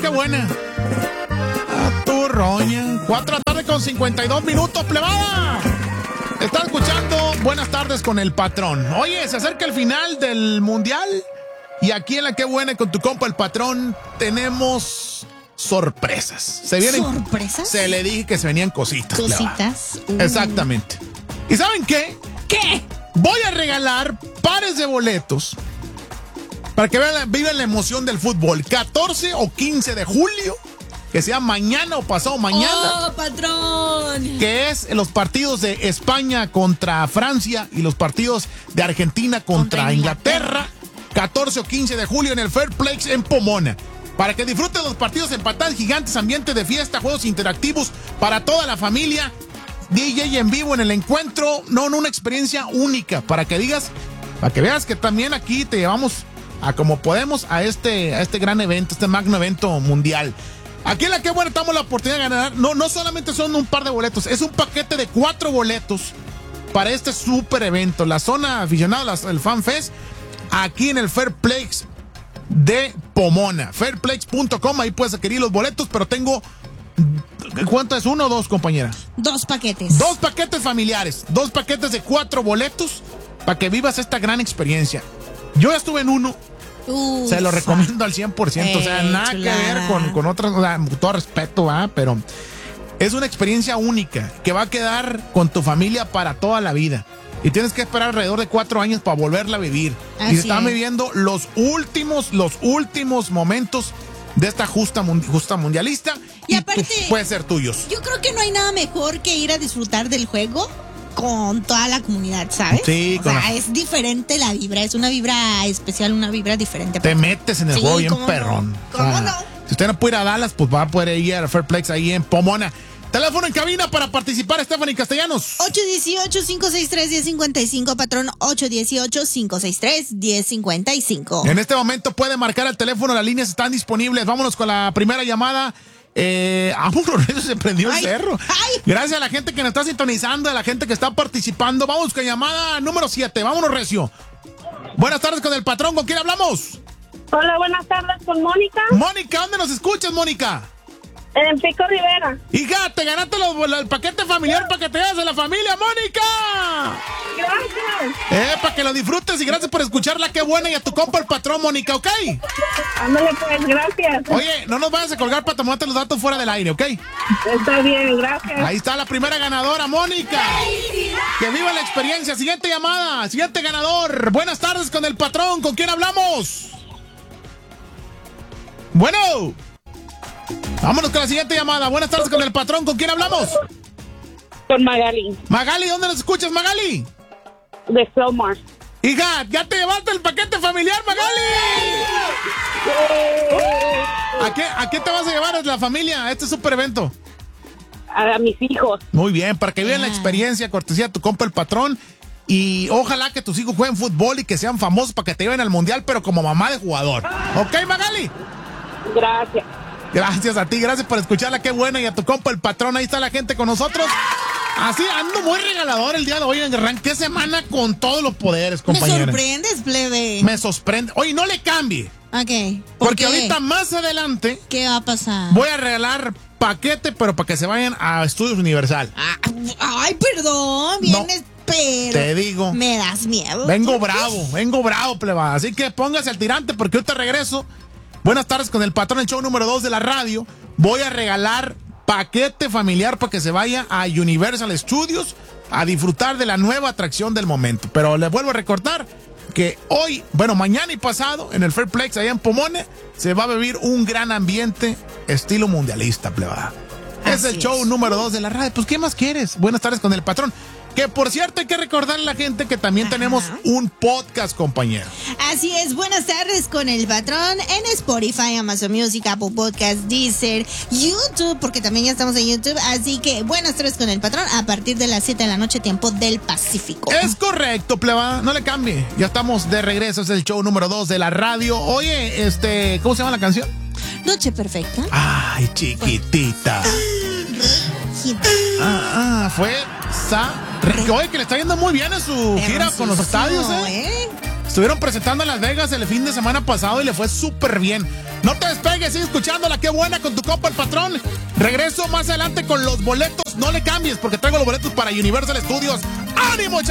qué buena. A tu roña. 4 de la tarde con 52 minutos, plebada. Estás escuchando Buenas tardes con el patrón. Oye, se acerca el final del mundial. Y aquí en La Qué Buena con tu compa el patrón tenemos sorpresas. ¿Se vienen? ¿Sorpresas? Se le dije que se venían cositas. Cositas. Exactamente. ¿Y saben qué? ¿Qué? Voy a regalar pares de boletos para que vivan la emoción del fútbol. 14 o 15 de julio, que sea mañana o pasado mañana. ¡Oh, patrón! Que es los partidos de España contra Francia y los partidos de Argentina contra Inglaterra. 14 o 15 de julio en el Fair Place en Pomona. Para que disfruten los partidos en patadas gigantes, ambiente de fiesta, juegos interactivos para toda la familia. DJ en vivo en el encuentro. No, una experiencia única. Para que veas que también aquí te llevamos a como podemos a este gran evento, este magno evento mundial. Aquí en La Qué Buena estamos la oportunidad de ganar. No solamente son un par de boletos, es un paquete de 4 boletos para este super evento. La zona aficionada, el Fan Fest, aquí en el Fair Place de Pomona. Fairplex.com, ahí puedes adquirir los boletos, pero tengo... ¿Cuánto es? ¿1 o 2, compañera? 2 paquetes. 2 paquetes familiares, 2 paquetes de 4 boletos para que vivas esta gran experiencia. Yo ya estuve en uno. Se lo recomiendo al 100%. O sea, nada chulada. Que ver con otras, o sea, con todo respeto, ¿va? Pero es una experiencia única que va a quedar con tu familia para toda la vida. Y tienes que esperar alrededor de 4 años para volverla a vivir. Así y se están es. viviendo los últimos momentos de esta justa mundialista. Y aparte, puede ser tuyos. Yo creo que no hay nada mejor que ir a disfrutar del juego con toda la comunidad, ¿sabes? Sí, es diferente la vibra, es una vibra especial, una vibra diferente. Te metes en el juego bien perrón. No. ¿Cómo no? Si usted no puede ir a Dallas, pues va a poder ir a Fairplex ahí en Pomona. Teléfono en cabina para participar, Stephanie Castellanos. 818-563-1055, patrón. 818-563-1055. En este momento puede marcar el teléfono, las líneas están disponibles. Vámonos con la primera llamada. Vámonos, se prendió el cerro. Gracias a la gente que nos está sintonizando, a la gente que está participando. Vamos con llamada número 7. Vámonos, recio. Buenas tardes con el patrón. ¿Con quién hablamos? Hola, buenas tardes con Mónica. Mónica, ¿dónde nos escuchas, Mónica? En Pico Rivera. Hija, te ganaste el paquete familiar para que te veas de la familia, Mónica. Gracias. Para que lo disfrutes y gracias por escucharla, qué buena, y a tu compa el patrón, Mónica, ¿ok? Ándale pues, gracias. Oye, no nos vayas a colgar para tomarte los datos fuera del aire, ¿ok? Está bien, gracias. Ahí está la primera ganadora, Mónica. Que viva la experiencia. Siguiente llamada, siguiente ganador. Buenas tardes con el patrón, ¿con quién hablamos? Bueno. Vámonos con la siguiente llamada. Buenas tardes con el patrón. ¿Con quién hablamos? Con Magali. Magali, ¿dónde nos escuchas, Magali? De Flomar. Hija, ¿ya te llevaste el paquete familiar, Magali? ¿A qué te vas a llevar a la familia a este super evento? A mis hijos. Muy bien, para que vean la experiencia, cortesía de tu compa el patrón. Y ojalá que tus hijos jueguen fútbol y que sean famosos para que te lleven al mundial, pero como mamá de jugador. ¿Ok, Magali? Gracias. Gracias a ti, gracias por escucharla, qué buena, y a tu compa el patrón, ahí está la gente con nosotros. Así ando muy regalador el día de hoy, arranqué semana con todos los poderes, compañera. Me sorprendes, plebe. Me sorprende. Oye, no le cambie. Ok. Porque ahorita más adelante, ¿qué va a pasar? Voy a regalar paquete, pero para que se vayan a Estudios Universal. Ay, perdón, vienes, pero te digo, me das miedo. Vengo bravo, pleba. Así que póngase al tirante porque ahorita regreso. Buenas tardes con el patrón, el show número 2 de la radio. Voy a regalar paquete familiar para que se vaya a Universal Studios a disfrutar de la nueva atracción del momento. Pero les vuelvo a recordar que hoy, mañana y pasado, en el Fairplex, allá en Pomone, se va a vivir un gran ambiente estilo mundialista, pleba. Es el show número 2 de la radio. Pues, ¿qué más quieres? Buenas tardes con el patrón. Que, por cierto, hay que recordarle a la gente que también tenemos un podcast, compañero. Así es, buenas tardes con el patrón en Spotify, Amazon Music, Apple Podcast, Deezer, YouTube, porque también ya estamos en YouTube. Así que buenas tardes con el patrón a partir de las 7 de la noche, tiempo del Pacífico. Es correcto, pleba, no le cambie. Ya estamos de regreso, es el show número 2 de la radio. Oye, ¿cómo se llama la canción? Noche Perfecta. Ay, chiquitita. Fue Oye, que le está yendo muy bien en su gira con los estadios, ¿eh? Estuvieron presentando en Las Vegas el fin de semana pasado y le fue súper bien. No te despegues, sigue escuchándola, qué buena con tu compa el patrón. Regreso más adelante con los boletos. No le cambies porque traigo los boletos para Universal Studios. ¡Ánimo,